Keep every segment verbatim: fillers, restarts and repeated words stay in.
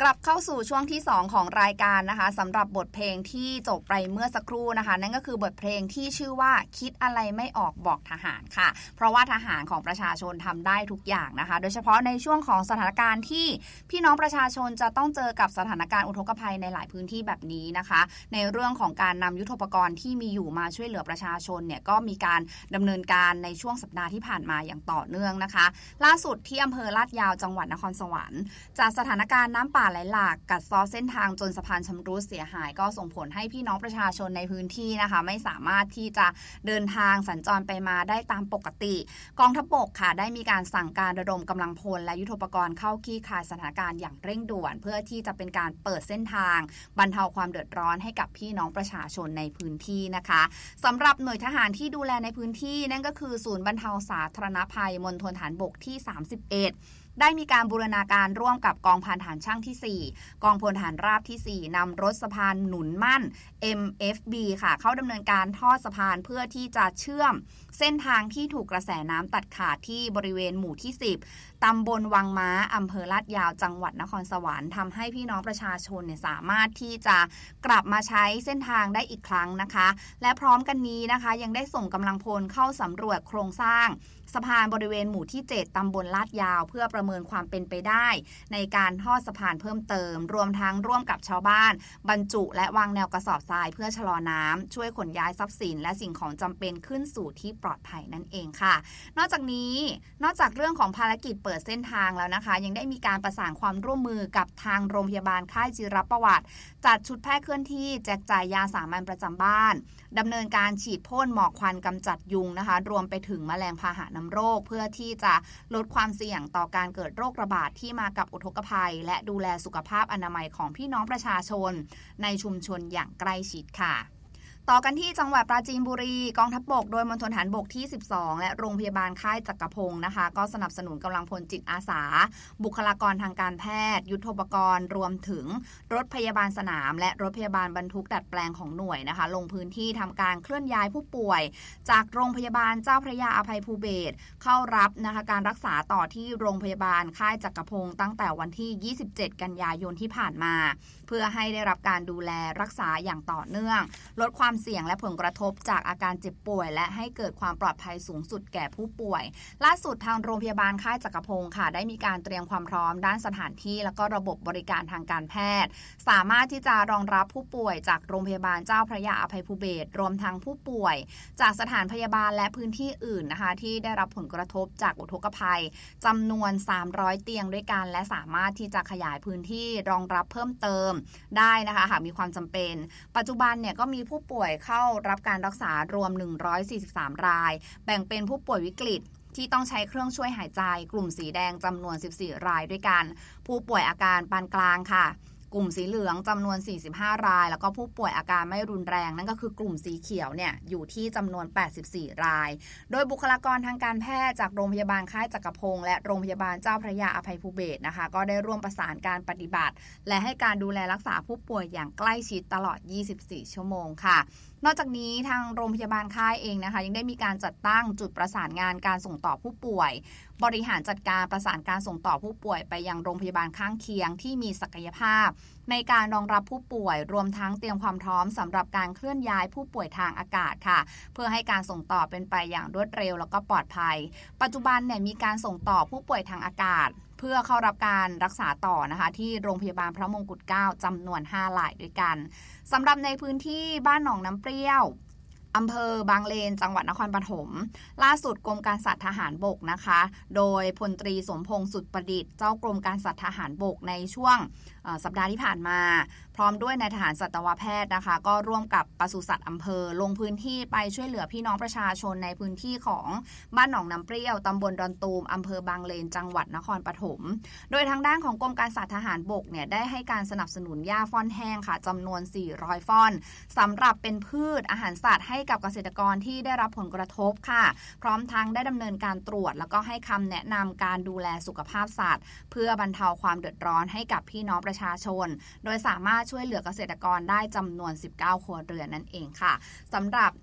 กลับเข้าสู่ช่วงที่สองของรายการนะคะสำหรับบทเพลงที่จบไปเมื่อสักครู่นะคะนั่นก็คือบทเพลงที่ชื่อว่าคิดอะไรไม่ออกบอกทหารค่ะเพราะว่าทหารของประชาชนทำได้ทุกอย่างนะคะโดยเฉพาะในช่วงของสถานการณ์ที่พี่น้องประชาชนจะต้องเจอกับสถานการณ์อุทกภัยในหลายพื้นที่แบบนี้นะคะในเรื่องของการนำยุทโธปกรณ์ที่มีอยู่มาช่วยเหลือประชาชนเนี่ยก็มีการดำเนินการในช่วงสัปดาห์ที่ผ่านมาอย่างต่อเนื่องนะคะล่าสุดที่อำเภอลาดยาวจังหวัดนครสวรรค์จากสถานการณ์น้ำป่าไหลหลากกัดเซาะเส้นทางจนสะพานชำรุดเสียหายก็ส่งผลให้พี่น้องประชาชนในพื้นที่นะคะไม่สามารถที่จะเดินทางสัญจรไปมาได้ตามปกติกองทัพบกค่ะได้มีการสั่งการระดมกำลังพลและยุทโธปกรณ์เข้าคลี่คลายสถานการณ์อย่างเร่งด่วนเพื่อที่จะเป็นการเปิดเส้นทางบรรเทาความเดือดร้อนให้กับพี่น้องประชาชนในพื้นที่นะคะสำหรับหน่วยทหารที่ดูแลในพื้นที่นั่นก็คือศูนย์บรรเทาสาธารณภัยมณฑลฐานบกที่สามสิบเอ็ดได้มีการบูรณาการร่วมกับกองพันทหารช่างที่สี่กองพลทหารราบที่สี่นำรถสะพานหนุนมั่น เอ็ม เอฟ บี ค่ะเข้าดำเนินการทอดสะพานเพื่อที่จะเชื่อมเส้นทางที่ถูกกระแสน้ำตัดขาดที่บริเวณหมู่ที่สิบตำบลวังม้าอำเภอลาดยาวจังหวัดนครสวรรค์ทำให้พี่น้องประชาชนเนี่ยสามารถที่จะกลับมาใช้เส้นทางได้อีกครั้งนะคะและพร้อมกันนี้นะคะยังได้ส่งกำลังพลเข้าสำรวจโครงสร้างสะพานบริเวณหมู่ที่เจ็ดตำบลลาดยาวเพื่อประเมินความเป็นไปได้ในการทอดสะพานเพิ่มเติมรวมทั้งร่วมกับชาวบ้านบรรจุและวางแนวกระสอบทรายเพื่อชะลอน้ำช่วยขนย้ายทรัพย์สินและสิ่งของจำเป็นขึ้นสู่ที่ปลอดภัยนั่นเองค่ะนอกจากนี้นอกจากเรื่องของภารกิจเปิดเส้นทางแล้วนะคะยังได้มีการประสานความร่วมมือกับทางโรงพยาบาลค่ายจิรประวัติจัดชุดแพทย์เคลื่อนที่แจกจ่ายยาสามัญประจำบ้านดำเนินการฉีดพ่นหมอกควันกำจัดยุงนะคะรวมไปถึงแมลงพาหะนำโรคเพื่อที่จะลดความเสี่ยงต่อการเกิดโรคระบาดที่มากับอุทกภัยและดูแลสุขภาพอนามัยของพี่น้องประชาชนในชุมชนอย่างใกล้ชิดค่ะต่อกันที่จังหวัดปราจีนบุรีกองทัพบกโดยมณฑลฐานบกที่สิบสองและโรงพยาบาลค่ายจักรพงศ์นะคะก็สนับสนุนกำลังพลจิตอาสาบุคลากรทางการแพทย์ยุทโธปกรณ์รวมถึงรถพยาบาลสนามและรถพยาบาลบรรทุกดัดแปลงของหน่วยนะคะลงพื้นที่ทำการเคลื่อนย้ายผู้ป่วยจากโรงพยาบาลเจ้าพระยาอภัยภูเบศรเข้ารับนะคะการรักษาต่อที่โรงพยาบาลค่ายจักรพงศ์ตั้งแต่วันที่ยี่สิบเจ็ดกันยายนที่ผ่านมาเพื่อให้ได้รับการดูแลรักษาอย่างต่อเนื่องลดความเสี่ยงและผลกระทบจากอาการเจ็บป่วยและให้เกิดความปลอดภัยสูงสุดแก่ผู้ป่วยล่าสุดทางโรงพยาบาลค่ายจักรพงศ์ค่ะได้มีการเตรียมความพร้อมด้านสถานที่แล้วก็ระบบบริการทางการแพทย์สามารถที่จะรองรับผู้ป่วยจากโรงพยาบาลเจ้าพระยาอภัยภูเบศรรวมทั้งผู้ป่วยจากสถานพยาบาลและพื้นที่อื่นนะคะที่ได้รับผลกระทบจากอุทกภัยจำนวนสามร้อยเตียงด้วยกันและสามารถที่จะขยายพื้นที่รองรับเพิ่มเติมได้นะคะหากมีความจำเป็นปัจจุบันเนี่ยก็มีผู้ป่วยเข้ารับการรักษารวมหนึ่งร้อยสี่สิบสามรายแบ่งเป็นผู้ป่วยวิกฤตที่ต้องใช้เครื่องช่วยหายใจกลุ่มสีแดงจำนวนสิบสี่รายด้วยกันผู้ป่วยอาการปานกลางค่ะกลุ่มสีเหลืองจำนวนสี่สิบห้ารายแล้วก็ผู้ป่วยอาการไม่รุนแรงนั่นก็คือกลุ่มสีเขียวเนี่ยอยู่ที่จำนวนแปดสิบสี่รายโดยบุคลากรทางการแพทย์จากโรงพยาบาลค่ายจักรพงศ์และโรงพยาบาลเจ้าพระยาอภัยภูเบศรนะคะก็ได้ร่วมประสานการปฏิบัติและให้การดูแลรักษาผู้ป่วยอย่างใกล้ชิดตลอดยี่สิบสี่ชั่วโมงค่ะนอกจากนี้ทางโรงพยาบาลค่ายเองนะคะยังได้มีการจัดตั้งจุดประสานงานการส่งต่อผู้ป่วยบริหารจัดการประสานการส่งต่อผู้ป่วยไปยังโรงพยาบาลข้างเคียงที่มีศักยภาพในการรองรับผู้ป่วยรวมทั้งเตรียมความพร้อมสำหรับการเคลื่อนย้ายผู้ป่วยทางอากาศค่ะเพื่อให้การส่งต่อเป็นไปอย่างรวดเร็วแล้วก็ปลอดภัยปัจจุบันเนี่ยมีการส่งต่อผู้ป่วยทางอากาศเพื่อเข้ารับการรักษาต่อนะคะที่โรงพยาบาลพระมงกุฎเกล้าจำนวนห้ารายด้วยกันสำหรับในพื้นที่บ้านหนองน้ำเปรี้ยวอำเภอบางเลนจังหวัดนครปฐมล่าสุดกรมการสัตว์ทหารบกนะคะโดยพลตรีสมพงษ์สุดประดิษฐ์เจ้ากรมการสัตว์ทหารบกในช่วงสัปดาห์ที่ผ่านมาพร้อมด้วยนายทหารสัตวแพทย์นะคะก็ร่วมกับปศุสัตว์อำเภอลงพื้นที่ไปช่วยเหลือพี่น้องประชาชนในพื้นที่ของบ้านหนองน้ำเปรี้ยวตำบลดอนตูมอำเภอบางเลนจังหวัดนครปฐมโดยทางด้านของกรมการสัตว์ทหารบกเนี่ยได้ให้การสนับสนุนหญ้าฟ่อนแห้งค่ะจำนวนสี่ร้อยฟ่อนสำหรับเป็นพืชอาหารสัตว์ให้กับเกษตรกรที่ได้รับผลกระทบค่ะพร้อมทั้งได้ดำเนินการตรวจแล้วก็ให้คำแนะนำการดูแลสุขภาพสัตว์เพื่อบรรเทาความเดือดร้อนให้กับพี่น้องประชาชนโดยสามารถช่วยเหลือเกษตรกรได้จำนวนสิบเก้าครัวเรือนนั่นเองค่ะสำหรับ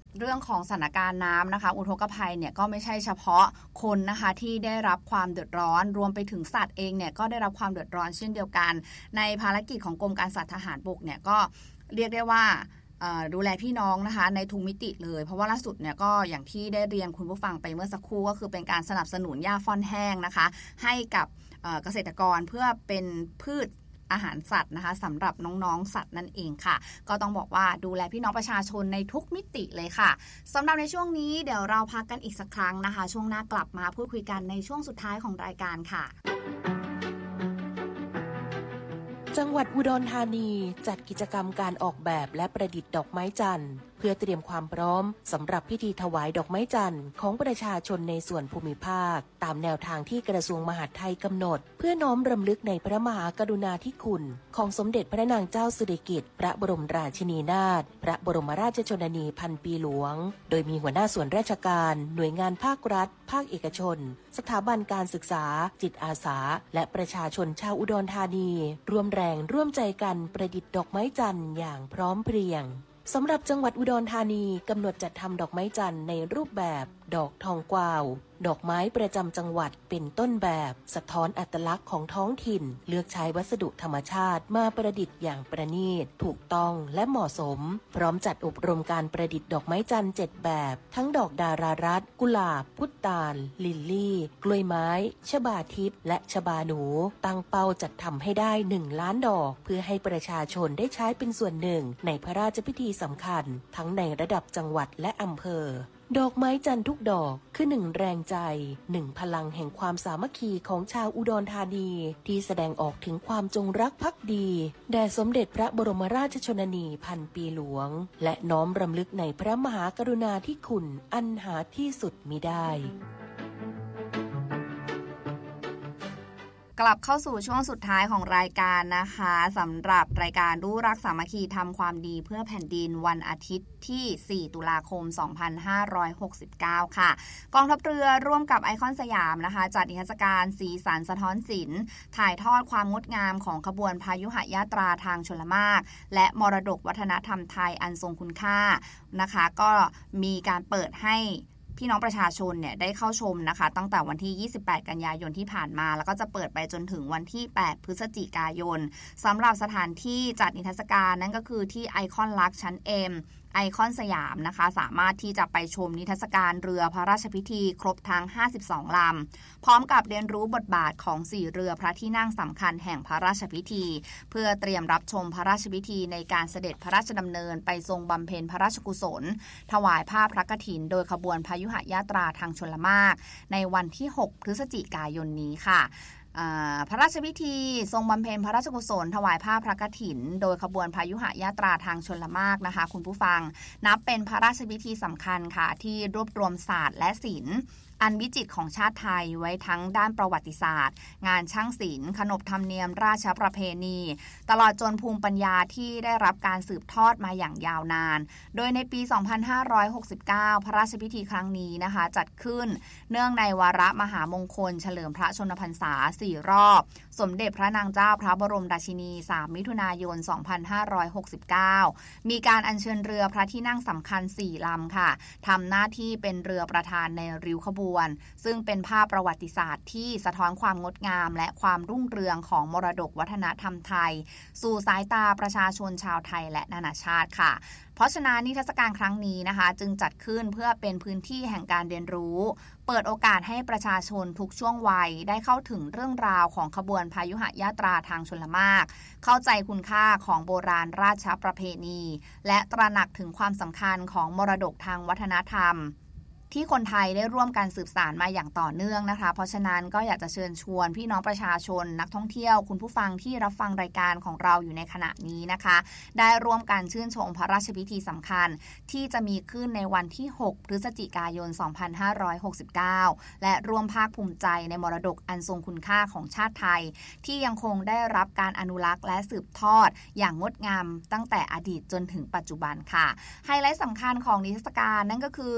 เรื่องของสถานการณ์น้ำนะคะอุทกภัยเนี่ยก็ไม่ใช่เฉพาะคนนะคะที่ได้รับความเดือดร้อนรวมไปถึงสัตว์เองเนี่ยก็ได้รับความเดือดร้อนเช่นเดียวกันในภารกิจของกรมการสัตว์ทหารบกเนี่ยก็เรียกได้ว่าดูแลพี่น้องนะคะในทุกมิติเลยเพราะว่าล่าสุดเนี่ยก็อย่างที่ได้เรียนคุณผู้ฟังไปเมื่อสักครู่ก็คือเป็นการสนับสนุนหญ้าฟ่อนแห้งนะคะให้กับเกษตรกรเพื่อเป็นพืชอาหารสัตว์นะคะสำหรับน้องๆสัตว์นั่นเองค่ะก็ต้องบอกว่าดูแลพี่น้องประชาชนในทุกมิติเลยค่ะสำหรับในช่วงนี้เดี๋ยวเราพักกันอีกสักครั้งนะคะช่วงหน้ากลับมาพูดคุยกันในช่วงสุดท้ายของรายการค่ะจังหวัดอุดรธานีจัดกิจกรรมการออกแบบและประดิษฐ์ดอกไม้จันทร์เพื่อเตรียมความพร้อมสำหรับพิธีถวายดอกไม้จันทร์ของประชาชนในส่วนภูมิภาคตามแนวทางที่กระทรวงมหาดไทยกำหนดเพื่อน้อมรำลึกในพระมหากรุณาธิคุณของสมเด็จพระนางเจ้าสิริกิติ์พระบรมราชินีนาถพระบรมราชชนนีพันปีหลวงโดยมีหัวหน้าส่วนราชการหน่วยงานภาครัฐภาคเอกชนสถาบันการศึกษาจิตอาสาและประชาชนชาวอุดรธานีร่วมแรงร่วมใจกันประดิษฐ์ดอกไม้จันทร์อย่างพร้อมเพรียงสำหรับจังหวัดอุดรธานีกำหนดจัดทำดอกไม้จันทร์ในรูปแบบดอกทองกวาวดอกไม้ประจำจังหวัดเป็นต้นแบบสะท้อนอัตลักษณ์ของท้องถิ่นเลือกใช้วัสดุธรรมชาติมาประดิษฐ์อย่างประณีตถูกต้องและเหมาะสมพร้อมจัดอบรมการประดิษฐ์ดอกไม้จันทร์เจ็ดแบบทั้งดอกดารารัตน์กุหลาบพุตาลลิลลี่กล้วยไม้ชบาทิพย์และชบาหนูตั้งเป้าจัดทำให้ได้หนึ่งล้านดอกเพื่อให้ประชาชนได้ใช้เป็นส่วนหนึ่งในพระราชพิธีสำคัญทั้งในระดับจังหวัดและอำเภอดอกไม้จันทร์ทุกดอกคือหนึ่งแรงใจหนึ่งพลังแห่งความสามัคคีของชาวอุดรธานีที่แสดงออกถึงความจงรักภักดีแด่สมเด็จพระบรมราชชนนีพันปีหลวงและน้อมรำลึกในพระมหากรุณาธิคุณอันหาที่สุดมิได้กลับเข้าสู่ช่วงสุดท้ายของรายการนะคะสำหรับรายการรู้รักสามัคคีทำความดีเพื่อแผ่นดินวันอาทิตย์ที่สี่ตุลาคมสองพันห้าร้อยหกสิบเก้าค่ะกองทัพเรือร่วมกับไอคอนสยามนะคะจัดนิทรรศการสีสันสะท้อนศิลป์ถ่ายทอดความงดงามของขบวนพายุหยาตราทางชลมารและมรดกวัฒนธรรมไทยอันทรงคุณค่านะคะก็มีการเปิดให้พี่น้องประชาชนเนี่ยได้เข้าชมนะคะตั้งแต่วันที่ยี่สิบแปดกันยายนที่ผ่านมาแล้วก็จะเปิดไปจนถึงวันที่แปดพฤศจิกายนสำหรับสถานที่จัดนิทรรศการนั่นก็คือที่ไอคอนลักซ์ชั้น Mไอคอนสยามนะคะสามารถที่จะไปชมนิทรรศการเรือพระราชพิธีครบทั้งห้าสิบสองลำพร้อมกับเรียนรู้บทบาทของสี่เรือพระที่นั่งสำคัญแห่งพระราชพิธีเพื่อเตรียมรับชมพระราชพิธีในการเสด็จพระราชดำเนินไปทรงบำเพ็ญพระราชกุศลถวายผ้าพระกฐินโดยขบวนพายุหยาตราทางชลมารในวันที่หกพฤศจิกายนนี้ค่ะพระราชพิธีทรงบำเพ็ญพระราชกุศลถวายผ้าพระกฐินโดยขบวนพายุหยาตราทางชลมารนะคะคุณผู้ฟังนับเป็นพระราชพิธีสำคัญค่ะที่รวบรวมศาสตร์และศิลป์อันวิจิตรของชาติไทยไว้ทั้งด้านประวัติศาสตร์งานช่างศิลป์ขนบธรรมเนียมราชประเพณีตลอดจนภูมิปัญญาที่ได้รับการสืบทอดมาอย่างยาวนานโดยในปีสองพันห้าร้อยหกสิบเก้าพระราชพิธีครั้งนี้นะคะจัดขึ้นเนื่องในวาระมหามงคลเฉลิมพระชนมพรรษาสี่รอบสมเด็จพระนางเจ้าพระบรมราชินีสามมิถุนายนสองพันห้าร้อยหกสิบเก้ามีการอัญเชิญเรือพระที่นั่งสำคัญสี่ลำค่ะทำหน้าที่เป็นเรือประธานในริ้วขบวนซึ่งเป็นภาพประวัติศาสตร์ที่สะท้อนความงดงามและความรุ่งเรืองของมรดกวัฒนธรรมไทยสู่สายตาประชาชนชาวไทยและนานาชาติค่ะเพราะฉะนั้นนิทรรศการครั้งนี้นะคะจึงจัดขึ้นเพื่อเป็นพื้นที่แห่งการเรียนรู้เปิดโอกาสให้ประชาชนทุกช่วงวัยได้เข้าถึงเรื่องราวของขบวนพายุหยาตราทางชลมารเข้าใจคุณค่าของโบราณราชประเพณีและตระหนักถึงความสำคัญของมรดกทางวัฒนธรรมที่คนไทยได้ร่วมกันสืบสานมาอย่างต่อเนื่องนะคะเพราะฉะนั้นก็อยากจะเชิญชวนพี่น้องประชาชนนักท่องเที่ยวคุณผู้ฟังที่รับฟังรายการของเราอยู่ในขณะนี้นะคะได้ร่วมกันชื่นชมพระราชพิธีสำคัญที่จะมีขึ้นในวันที่หกพฤศจิกายนสองพันห้าร้อยหกสิบเก้าและร่วมภาคภูมิใจในมรดกอันทรงคุณค่าของชาติไทยที่ยังคงได้รับการอนุรักษ์และสืบทอดอย่างงดงามตั้งแต่อดีตจนถึงปัจจุบันค่ะไฮไลท์สำคัญของนิทรรศการนั่นก็คือ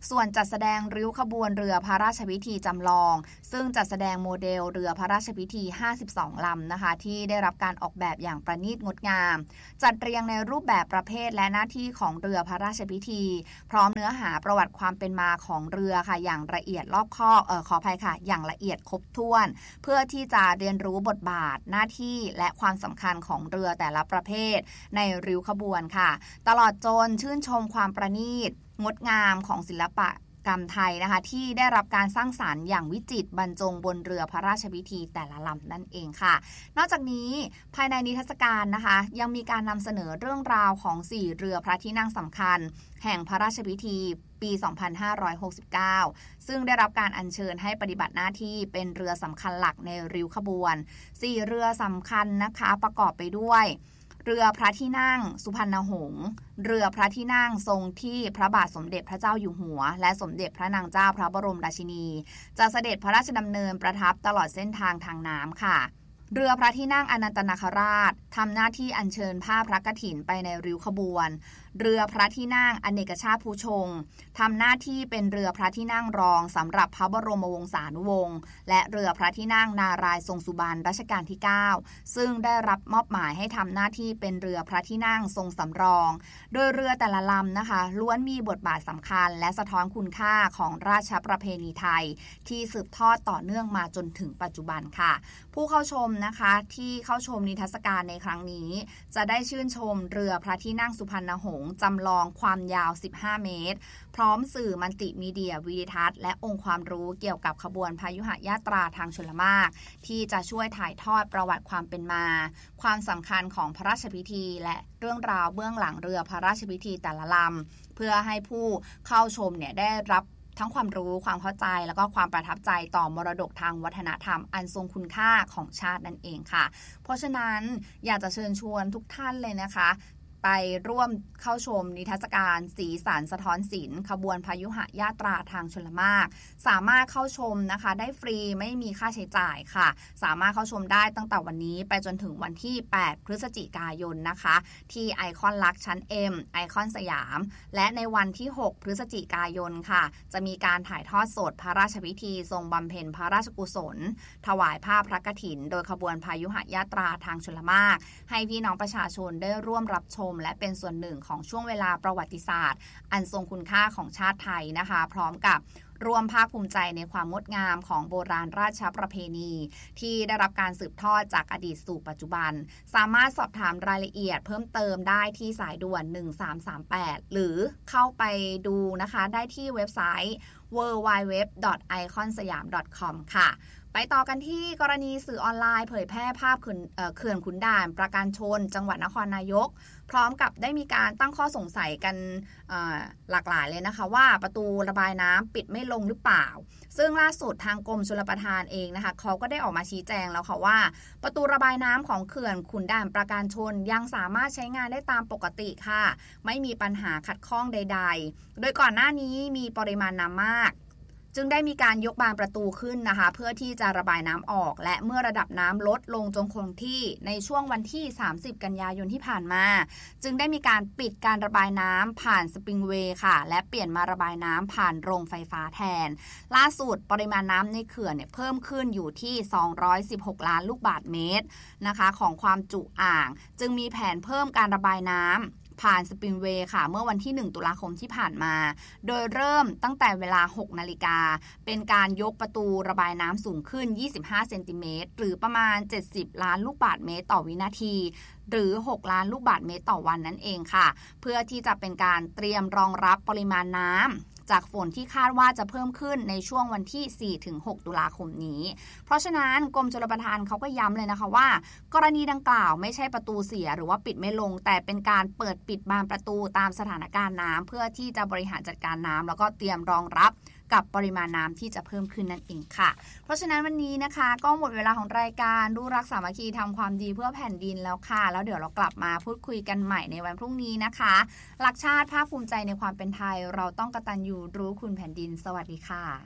ส่วนจัดแสดงริ้วขบวนเรือพระราชพิธีจำลองซึ่งจัดแสดงโมเดลเรือพระราชพิธีห้าสิบสองลำนะคะที่ได้รับการออกแบบอย่างประณีตงดงามจัดเรียงในรูปแบบประเภทและหน้าที่ของเรือพระราชพิธีพร้อมเนื้อหาประวัติความเป็นมาของเรือค่ะอย่างละเอียดรอบคอบเอ่อขออภัยค่ะอย่างละเอียดครบถ้วนเพื่อที่จะเรียนรู้บทบาทหน้าที่และความสำคัญของเรือแต่ละประเภทในริ้วขบวนค่ะตลอดจนชื่นชมความประณีตงดงามของศิลปะกรรมไทยนะคะที่ได้รับการสร้างสรรค์อย่างวิจิตรบรรจงบนเรือพระราชพิธีแต่ละลำนั่นเองค่ะนอกจากนี้ภายในนิทรรศการนะคะยังมีการนำเสนอเรื่องราวของสี่เรือพระที่นั่งสำคัญแห่งพระราชพิธีปี สองพันห้าร้อยหกสิบเก้า ซึ่งได้รับการอัญเชิญให้ปฏิบัติหน้าที่เป็นเรือสำคัญหลักในริ้วขบวนสี่เรือสำคัญนะคะประกอบไปด้วยเรือพระที่นั่งสุพรรณหงษ์เรือพระที่นั่งทรงที่พระบาทสมเด็จพระเจ้าอยู่หัวและสมเด็จพระนางเจ้าพระบรมราชินีจะเสด็จพระราชดำเนินประทับตลอดเส้นทางทางน้ำค่ะเรือพระที่นั่งอนันตนาคราชทำหน้าที่อัญเชิญผ้าพระกฐินไปในริ้วขบวนเรือพระที่นั่งอเนกชาติภูชงทำหน้าที่เป็นเรือพระที่นั่งรองสำหรับพระบรมวงศานุวงศ์และเรือพระที่นั่งนารายณ์ทรงสุบรรณรัชกาลที่เก้าซึ่งได้รับมอบหมายให้ทำหน้าที่เป็นเรือพระที่นั่งทรงสำรองโดยเรือแต่ละลำนะคะล้วนมีบทบาทสำคัญและสะท้อนคุณค่าของราชประเพณีไทยที่สืบทอดต่อเนื่องมาจนถึงปัจจุบันค่ะผู้เข้าชมนะคะที่เข้าชมนิทรรศการในครั้งนี้จะได้ชื่นชมเรือพระที่นั่งสุพรรณหงษ์จำลองความยาวสิบห้าเมตรพร้อมสื่อมัลติมีเดียวิดิทัศน์และองค์ความรู้เกี่ยวกับขบวนพายุหยาตราทางชลมารที่จะช่วยถ่ายทอดประวัติความเป็นมาความสำคัญของพระราชพิธีและเรื่องราวเบื้องหลังเรือพระราชพิธีแต่ละลำเพื่อให้ผู้เข้าชมเนี่ยได้รับทั้งความรู้ความเข้าใจแล้วก็ความประทับใจต่อมรดกทางวัฒนธรรมอันทรงคุณค่าของชาตินั่นเองค่ะเพราะฉะนั้นอยากจะเชิญชวนทุกท่านเลยนะคะไปร่วมเข้าชมนิทรรศการสีสันสะท้อนศิลป์ขบวนพายุหยาตราทางชลมารสามารถเข้าชมนะคะได้ฟรีไม่มีค่าใช้จ่ายค่ะสามารถเข้าชมได้ตั้งแต่วันนี้ไปจนถึงวันที่แปดพฤศจิกายนนะคะที่ไอคอนลักษณ์ชั้น M ไอคอนสยามและในวันที่หกพฤศจิกายนค่ะจะมีการถ่ายทอดสดพระราชพิธีทรงบำเพ็ญพระราชกุศลถวายผ้าพระกฐินโดยขบวนพายุหยาตราทางชลมารให้พี่น้องประชาชนได้ร่วมรับชมและเป็นส่วนหนึ่งของช่วงเวลาประวัติศาสตร์อันทรงคุณค่าของชาติไทยนะคะพร้อมกับร่วมภาคภูมิใจในความงดงามของโบราณราชประเพณีที่ได้รับการสืบทอดจากอดีตสู่ปัจจุบันสามารถสอบถามรายละเอียดเพิ่มเติมได้ที่สายด่วนหนึ่งสามสามแปดหรือเข้าไปดูนะคะได้ที่เว็บไซต์ ดับเบิลยู ดับเบิลยู ดับเบิลยู ดอท ไอคอนสยาม ดอท คอม ค่ะไปต่อกันที่กรณีสื่อออนไลน์เผยแพร่ภาพเขื่อนขุนด่านประการชนจังหวัดนครนายกพร้อมกับได้มีการตั้งข้อสงสัยกันหลากหลายเลยนะคะว่าประตูระบายน้ำปิดไม่ลงหรือเปล่าซึ่งล่าสุดทางกรมชลประทานเองนะคะเขาก็ได้ออกมาชี้แจงแล้วค่ะว่าประตูระบายน้ำของเขื่อนขุนด่านประการชนยังสามารถใช้งานได้ตามปกติค่ะไม่มีปัญหาขัดข้องใดๆโดยก่อนหน้านี้มีปริมาณน้ำมากจึงได้มีการยกบานประตูขึ้นนะคะเพื่อที่จะระบายน้ำออกและเมื่อระดับน้ำลดลงจนคงที่ในช่วงวันที่สามสิบกันยายนที่ผ่านมาจึงได้มีการปิดการระบายน้ำผ่านสปริงเวย์ค่ะและเปลี่ยนมาระบายน้ำผ่านโรงไฟฟ้าแทนล่าสุดปริมาณน้ำในเขื่อนเนี่ยเพิ่มขึ้นอยู่ที่สองร้อยสิบหกล้านลูกบาศก์เมตรนะคะของความจุอ่างจึงมีแผนเพิ่มการระบายน้ำผ่านสปริงเวย์ค่ะเมื่อวันที่หนึ่งตุลาคมที่ผ่านมาโดยเริ่มตั้งแต่เวลาหกนาฬิกาเป็นการยกประตูระบายน้ำสูงขึ้นยี่สิบห้าเซนติเมตรหรือประมาณเจ็ดสิบล้านลูกบาศก์เมตรต่อวินาทีหรือหกล้านลูกบาศก์เมตรต่อวันนั่นเองค่ะเพื่อที่จะเป็นการเตรียมรองรับปริมาณน้ำจากฝนที่คาดว่าจะเพิ่มขึ้นในช่วงวันที่ สี่ถึงหก ตุลาคมนี้เพราะฉะนั้นกรมชลประทานเขาก็ย้ำเลยนะคะว่ากรณีดังกล่าวไม่ใช่ประตูเสียหรือว่าปิดไม่ลงแต่เป็นการเปิดปิดบานประตูตามสถานการณ์น้ำเพื่อที่จะบริหารจัดการน้ำแล้วก็เตรียมรองรับกับปริมาณน้ำที่จะเพิ่มขึ้นนั่นเองค่ะเพราะฉะนั้นวันนี้นะคะก็หมดเวลาของรายการรู้รักสามัคคีทำความดีเพื่อแผ่นดินแล้วค่ะแล้วเดี๋ยวเรากลับมาพูดคุยกันใหม่ในวันพรุ่งนี้นะคะหลักชาติภาคภูมิใจในความเป็นไทยเราต้องกตัญญูรู้คุณแผ่นดินสวัสดีค่ะ